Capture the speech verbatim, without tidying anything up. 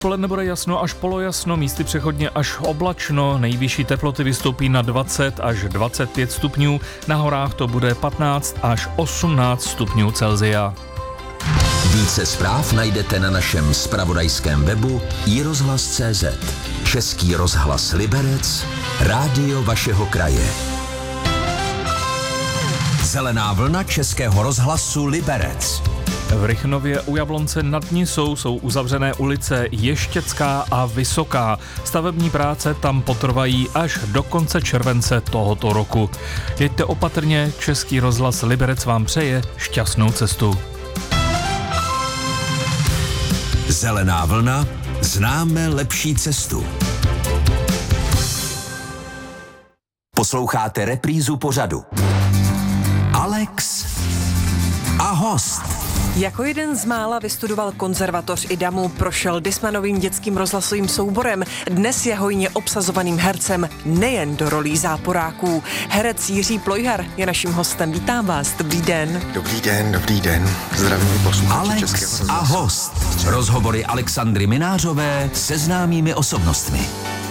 Poledne bude jasno až polojasno, místy přechodně až oblačno, nejvyšší teploty vystoupí na dvacet až dvacet pět stupňů, na horách to bude patnáct až osmnáct stupňů Celsia. Více zpráv najdete na našem zpravodajském webu i rozhlas tečka cé zet. Český rozhlas Liberec, rádio vašeho kraje. Zelená vlna Českého rozhlasu Liberec. V Rychnově u Jablonce nad Nisou jsou uzavřené ulice Ještěcká a Vysoká. Stavební práce tam potrvají až do konce července tohoto roku. Jeďte opatrně, Český rozhlas Liberec vám přeje šťastnou cestu. Zelená vlna, známe lepší cestu. Posloucháte reprízu pořadu. Alex a host. Jako jeden z mála vystudoval konzervatoř I D A M U, prošel Discmanovým dětským rozhlasovým souborem, dnes je hojně obsazovaným hercem nejen do rolí záporáků. Herec Jiří Plojhar je naším hostem. Vítám vás, dobrý den. Dobrý den, dobrý den. Zdravím posluchači Českého rozhlasu. A host. Rozhovory Alexandry Minářové se známými osobnostmi.